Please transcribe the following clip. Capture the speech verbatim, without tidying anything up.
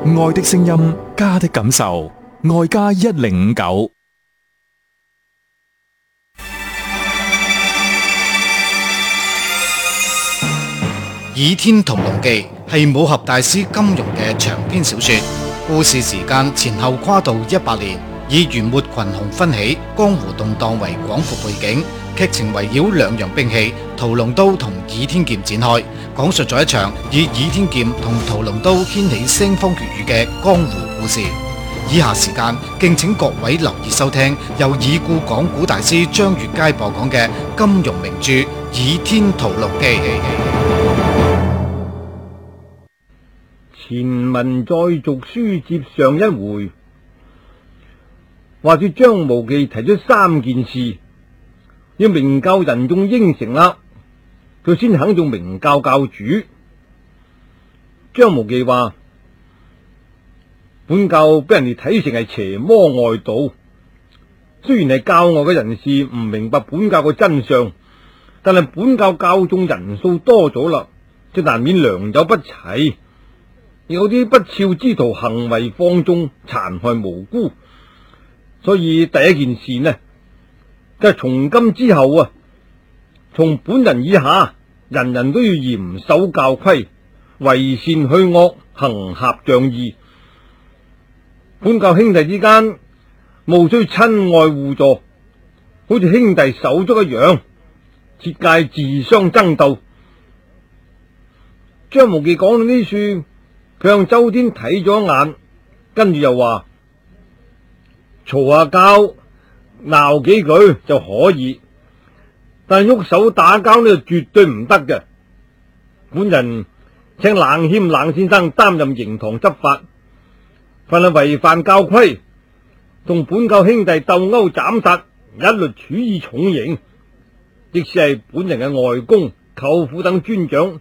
愛的聲音，家的感受，愛家一零五九。 《倚天屠龍記》係武俠大師金庸嘅長篇小說，故事時間前後跨度一百年，以元末群雄紛起、江湖動盪為廣闊背景，劇情圍繞兩樣兵器屠龍刀同倚天劍展開，講述咗一場以倚天劍同屠龍刀掀起腥風血雨嘅江湖故事。以下時間敬請各位留意收聽由已故講古大師張月佳播講嘅金庸名著《倚天屠龍記》。 前文再續，書接上一回，話說張無忌提出三件事，要明教人眾應承啦，佢先肯做明教教主。張無忌話：本教俾人哋睇成係邪魔外道，雖然係教外嘅人士唔明白本教嘅真相，但係本教教眾人數多咗啦，就難免良莠不齊。有啲不肖之徒行為放縱，殘害無辜，所以第一件事呢，就係從今之後啊，從本人以下，人人都要嚴守教規，為善去惡，行俠仗義。本教兄弟之間，務須親愛互助，好似兄弟手足一樣，切戒自相爭鬥。張無忌講到呢處，佢向周天睇咗一眼，跟住又話：嘈下交，鬧幾句就可以，但係喐手打交呢，就絕對唔得嘅。本人請冷謙冷先生擔任刑堂執法，凡係違反教規，同本教兄弟鬥毆斬殺，一律處以重刑。即使係本人嘅外公、舅父等尊長，